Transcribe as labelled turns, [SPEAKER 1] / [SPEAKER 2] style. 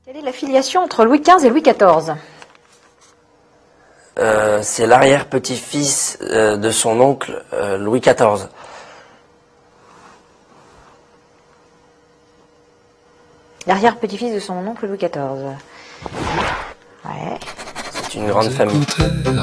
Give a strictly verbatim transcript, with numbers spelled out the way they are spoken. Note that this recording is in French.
[SPEAKER 1] Quelle est la filiation entre Louis quinze et Louis quatorze?
[SPEAKER 2] Euh, c'est l'arrière-petit-fils euh, de son oncle euh, Louis quatorze.
[SPEAKER 1] L'arrière-petit-fils de son oncle Louis quatorze. Ouais.
[SPEAKER 2] C'est une grande famille.